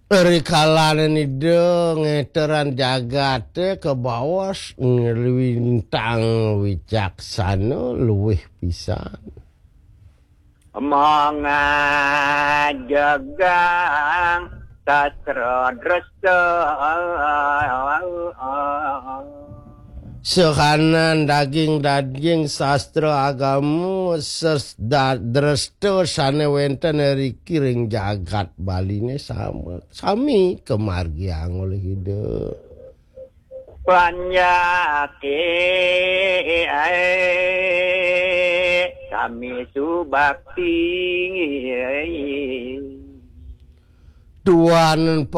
Rikalan ide ngeteran jagat ke bawah ngelintang wicaksana luwih pisan. Mengajagang sastra dresta Sekanan daging sastra agamu dresto sane wenten riki ring jagat baline sama sami kemargiang oleh hidup panyake kami subakti tuan